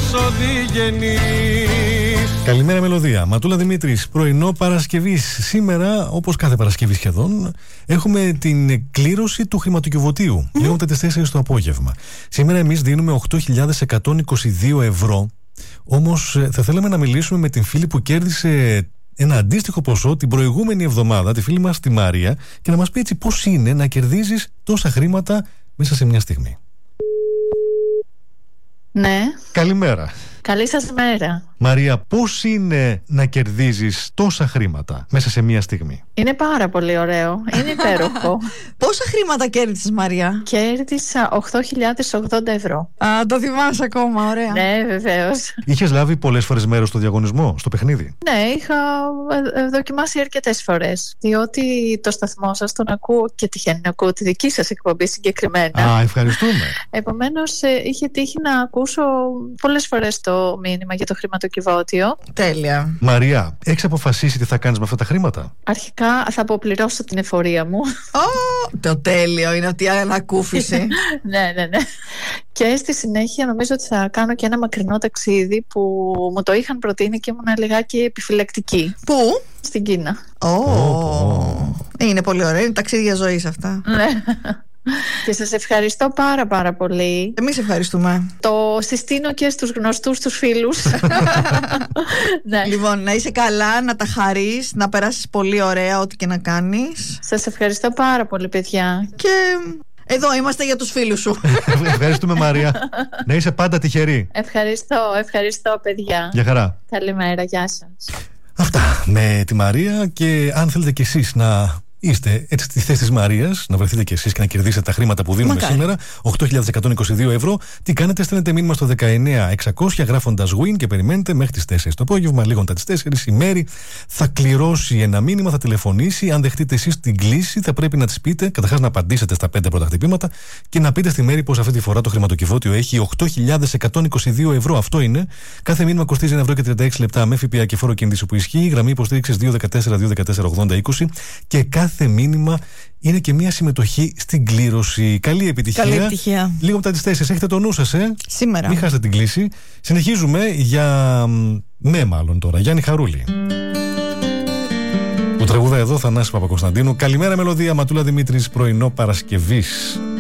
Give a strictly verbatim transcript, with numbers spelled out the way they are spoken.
Καλημέρα Μελωδία. Ματούλα Δημήτρης, πρωινό Παρασκευής. Σήμερα, όπως κάθε Παρασκευή σχεδόν, έχουμε την κλήρωση του χρηματοκιβωτίου. Mm-hmm. Λίγο μετά τις τέσσερις το απόγευμα. Σήμερα εμείς δίνουμε οκτώ χιλιάδες εκατόν είκοσι δύο ευρώ. Όμως θα θέλαμε να μιλήσουμε με την φίλη που κέρδισε ένα αντίστοιχο ποσό την προηγούμενη εβδομάδα, τη φίλη μας τη Μαρία, και να μας πει έτσι πώς είναι να κερδίζεις τόσα χρήματα μέσα σε μια στιγμή. Ναι. Καλημέρα. Καλή σας μέρα. Μαρία, πώς είναι να κερδίζεις τόσα χρήματα μέσα σε μία στιγμή? Είναι πάρα πολύ ωραίο. Είναι υπέροχο. Πόσα χρήματα κέρδισες, Μαρία? Κέρδισα οκτώ χιλιάδες ογδόντα ευρώ. Α, το θυμάσαι ακόμα, ωραία. Ναι, βεβαίως. Είχες λάβει πολλές φορές μέρος στο διαγωνισμό, στο παιχνίδι? Ναι, είχα δοκιμάσει αρκετές φορές. Διότι το σταθμό σας τον ακούω και τυχαίνει να ακούω τη δική σας εκπομπή συγκεκριμένα. Α, ευχαριστούμε. Επομένως, είχε τύχει να ακούσω πολλές φορές το μήνυμα για το χρηματοκιβώτιο. Τέλεια. Μαρία, έχεις αποφασίσει τι θα κάνεις με αυτά τα χρήματα? Αρχικά θα αποπληρώσω την εφορία μου. Oh, το τέλειο είναι ότι ανακούφισε. Ναι, ναι, ναι. Και στη συνέχεια νομίζω ότι θα κάνω και ένα μακρινό ταξίδι που μου το είχαν προτείνει και ήμουν λιγάκι επιφυλακτική. Πού? Στην Κίνα. Oh. Oh. Είναι πολύ ωραία, είναι ταξίδια ζωής αυτά. Ναι. Και σας ευχαριστώ πάρα πάρα πολύ. Εμείς ευχαριστούμε. Το συστήνω και στους γνωστούς τους φίλους. Ναι. Λοιπόν, να είσαι καλά, να τα χαρείς, να περάσεις πολύ ωραία ό,τι και να κάνεις. Σας ευχαριστώ πάρα πολύ, παιδιά. Και εδώ είμαστε για τους φίλους σου. Ευχαριστούμε, Μαρία. Να είσαι πάντα τυχερή. Ευχαριστώ, ευχαριστώ, παιδιά. Γεια χαρά. Καλημέρα, γεια σας. Αυτά με τη Μαρία. Και αν θέλετε κι εσείς να είστε έτσι στη θέση της Μαρίας, να βρεθείτε κι εσείς και να κερδίσετε τα χρήματα που δίνουμε Μακάρι. σήμερα, οκτώ χιλιάδες εκατόν είκοσι δύο ευρώ, τι κάνετε? Στέλνετε μήνυμα στο δεκαεννιά εξακόσια γράφοντας win και περιμένετε μέχρι τις τέσσερις το απόγευμα. Λίγο μετά τις τέσσερις η Μέρη θα κληρώσει ένα μήνυμα, θα τηλεφωνήσει. Αν δεχτείτε εσείς την κλήση, θα πρέπει να της πείτε, καταρχάς να απαντήσετε στα πέντε πρώτα χτυπήματα και να πείτε στη Μέρη πως αυτή τη φορά το χρηματοκιβώτιο έχει οκτώ χιλιάδες εκατόν είκοσι δύο ευρώ. Αυτό είναι. Κάθε μήνυμα κοστίζει ένα ευρώ και τριάντα έξι λεπτά με ΦΠΑ και φόρο κίνδυνου που ισχύει. Γραμμή υποστήριξης δύο ένα τέσσερα δύο ένα τέσσερα ογδόντα είκοσι και κάθε μήνυμα είναι και μια συμμετοχή στην κλήρωση. Καλή επιτυχία. Καλή επιτυχία. Λίγο μετά τις τέσσερις έχετε το νου σας, ε? Σήμερα. Μην χάσετε την κλήση. Συνεχίζουμε για. Ναι, μάλλον τώρα. Γιάννη Χαρούλη. Που τραγουδά εδώ, Θανάση Παπακοσταντίνου. Καλημέρα Μελωδία, Ματούλα Δημήτρης, πρωινό Παρασκευής.